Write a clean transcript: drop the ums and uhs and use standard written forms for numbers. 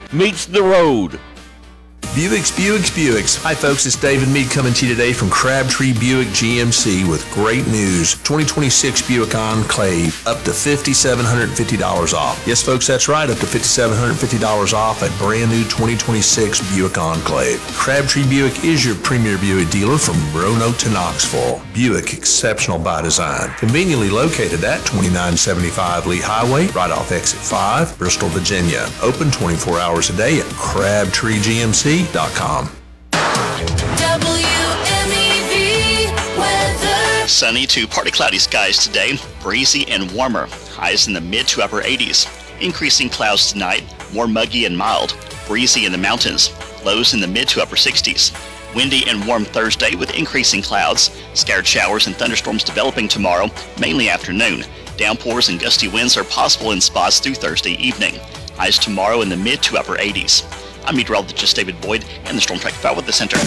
meets the road. Buicks. Hi folks, it's David Mead coming to you today from Crabtree Buick GMC with great news. 2026 Buick Enclave, up to $5,750 off. Yes folks, that's right, up to $5,750 off a brand new 2026 Buick Enclave. Crabtree Buick is your premier Buick dealer from Roanoke to Knoxville. Buick, exceptional by design. Conveniently located at 2975 Lee Highway, right off exit 5, Bristol, Virginia. Open 24 hours a day at CrabtreeGMC.com. WMEV weather. Sunny to partly cloudy skies today, breezy and warmer. Highs in the mid to upper 80s. Increasing clouds tonight, more muggy and mild. Breezy in the mountains. Lows in the mid to upper 60s. Windy and warm Thursday with increasing clouds. Scattered showers and thunderstorms developing tomorrow, mainly afternoon. Downpours and gusty winds are possible in spots through Thursday evening. Highs tomorrow in the mid to upper 80s. I'm meteorologist David Boyd and the Storm Track 5 Weather Center.